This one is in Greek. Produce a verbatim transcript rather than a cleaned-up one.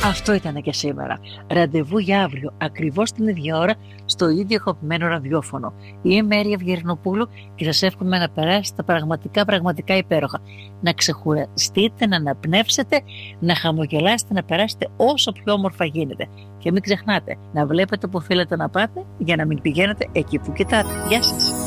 Αυτό ήταν και σήμερα. Ραντεβού για αύριο, ακριβώς την ίδια ώρα, στο ίδιο αγαπημένο ραδιόφωνο. Είμαι Μέρια Ευγερινοπούλου και σας εύχομαι να περάσετε πραγματικά, πραγματικά υπέροχα. Να ξεχουραστείτε, να αναπνεύσετε, να χαμογελάσετε, να περάσετε όσο πιο όμορφα γίνεται. Και μην ξεχνάτε να βλέπετε που θέλετε να πάτε για να μην πηγαίνετε εκεί που κοιτάτε. Γεια σας.